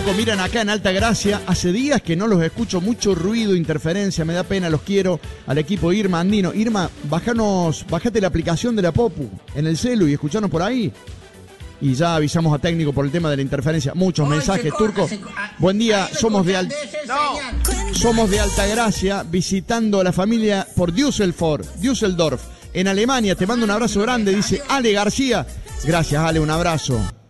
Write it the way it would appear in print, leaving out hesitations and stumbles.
Miran acá en Altagracia, hace días que no los escucho, mucho ruido, interferencia, me da pena, los quiero. Al equipo Irma Andino. Irma, bajate la aplicación de la Popu en el celu y escuchanos por ahí. Y ya avisamos a técnico por el tema de la interferencia. Muchos mensajes, Turco. Buen día, somos de Altagracia, visitando a la familia por Düsseldorf, en Alemania. Te mando un abrazo grande, dice Ale García. Gracias, Ale, un abrazo.